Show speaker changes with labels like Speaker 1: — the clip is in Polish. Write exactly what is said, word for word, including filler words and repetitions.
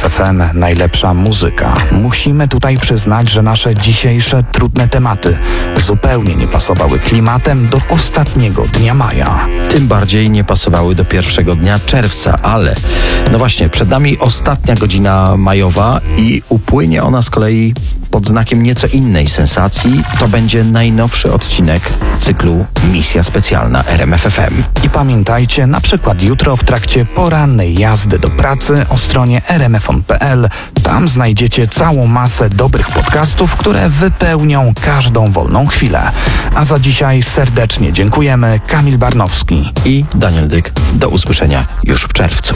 Speaker 1: F F M najlepsza muzyka. Musimy tutaj przyznać, że nasze dzisiejsze trudne tematy zupełnie nie pasowały klimatem do ostatniego dnia maja.
Speaker 2: Tym bardziej nie pasowały do pierwszego dnia czerwca, ale no właśnie, przed nami ostatnia godzina majowa i upłynie ona z kolei pod znakiem nieco innej sensacji. To będzie najnowszy odcinek cyklu Misja Specjalna R M F F M.
Speaker 1: I pamiętajcie, na przykład jutro w trakcie porannej jazdy do pracy o stronie r m f on kropka p l. Tam znajdziecie całą masę dobrych podcastów, które wypełnią każdą wolną chwilę. A za dzisiaj serdecznie dziękujemy. Kamil Barnowski
Speaker 2: i Daniel Dyk. Do usłyszenia już w czerwcu.